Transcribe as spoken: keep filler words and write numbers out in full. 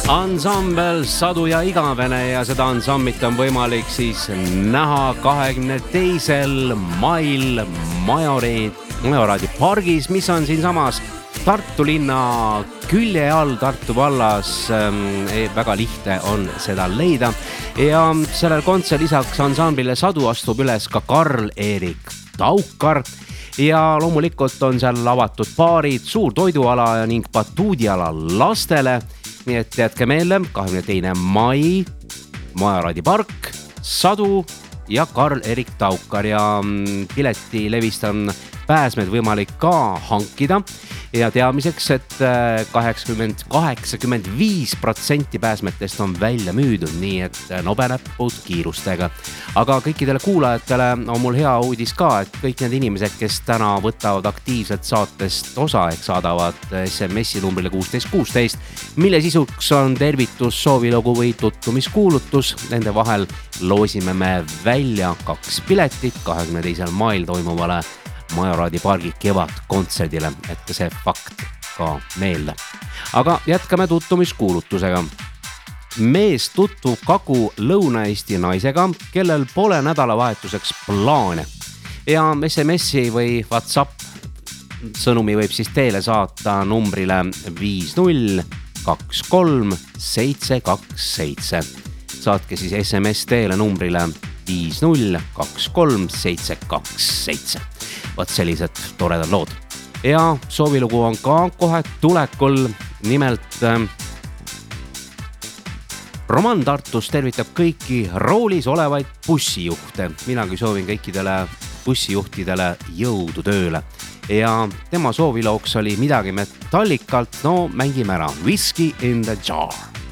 Ansambel Sadu ja Igavene ja seda ansamblit on võimalik siis näha kahekümne teisel mail Majori, Majoraadi pargis, mis on siin samas Tartu linna külje all Tartu vallas. Väga lihtne on seda leida ja sellel kontsel lisaks ansamblile Sadu astub üles ka Karl-Erik Taukar ja loomulikult on seal avatud baarid, suur toiduala ning batuudiala lastele. Nii et jätke meelde, kahekümne teine mai, Majoraadi park, Sadu ja Karl-Erik Taukar ja pileti levist on pääsmed võimalik ka hankida ja teadmiseks, et kaheksakümmend, kaheksakümmend viis protsenti pääsmetest on välja müüdud, nii et nobenäpud kiirustega. Aga kõikidele kuulajatele on mul hea uudis ka, et kõik need inimesed, kes täna võtavad aktiivselt saatest osa, ehk saadavad S M S-i numbrile kuusteist kuusteist, mille sisuks on tervitus, soovilugu või tutvumiskuulutus. Nende vahel loosime me välja kaks piletit kahekümne teisel mail toimuvale Majoraadi pargi kevadkontserdile, et see fakt ka meelde. Aga jätkame tutvumiskuulutusega. Mees tutvub Kagu Lõuna-Eesti naisega, kellel pole nädalavahetuseks plaane. Ja S M S-i või WhatsApp sõnumi võib siis teele saata numbrile viis null kaks kolm seitse kaks seitse. Saatke siis S M S teele numbrile viis null kaks kolm seitse kaks seitse. Vaat sellised toredad lood. Ja soovilugu on ka kohe tulekul. Nimelt Roman Tartus tervitab kõiki roolis olevaid bussijuhte. Minagi soovin kõikidele bussijuhtidele jõudu tööle. Ja tema soovilooks oli midagi metallikalt, no mängime ära. Whiskey in the jar.